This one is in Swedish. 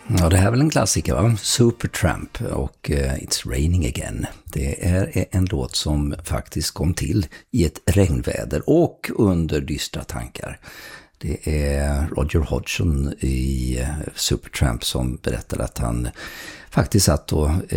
Ja, det här är väl en klassiker, va? Supertramp och It's Raining Again. Det är en låt som faktiskt kom till i ett regnväder och under dystra tankar. Det är Roger Hodgson i Supertramp som berättar att han faktiskt satt och